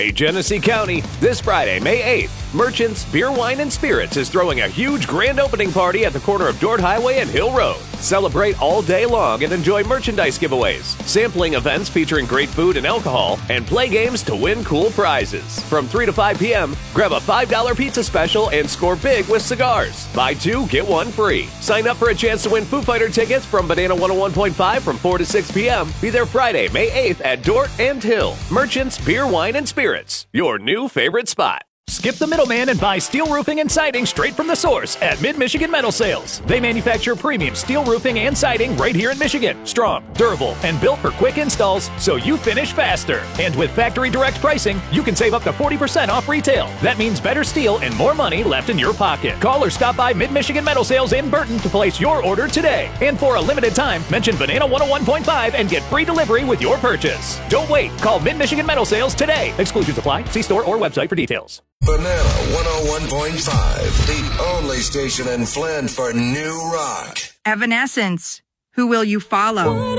Hey, Genesee County, this Friday, May 8th, Merchants Beer, Wine, and Spirits is throwing a huge grand opening party at the corner of Dort Highway and Hill Road. Celebrate all day long and enjoy merchandise giveaways, sampling events featuring great food and alcohol, and play games to win cool prizes. From 3 to 5 p.m., grab a $5 pizza special and score big with cigars. Buy 2, get 1 free. Sign up for a chance to win Foo Fighter tickets from Banana 101.5 from 4 to 6 p.m. Be there Friday, May 8th at Dort and Hill. Merchants Beer, Wine, and Spirits, your new favorite spot. Skip the middleman and buy steel roofing and siding straight from the source at Mid-Michigan Metal Sales. They manufacture premium steel roofing and siding right here in Michigan. Strong, durable, and built for quick installs so you finish faster. And with factory direct pricing, you can save up to 40% off retail. That means better steel and more money left in your pocket. Call or stop by Mid-Michigan Metal Sales in Burton to place your order today. And for a limited time, mention Banana 101.5 and get free delivery with your purchase. Don't wait. Call Mid-Michigan Metal Sales today. Exclusions apply. See store or website for details. Banana 101.5, the only station in Flint for new rock. Evanescence, Who Will You Follow?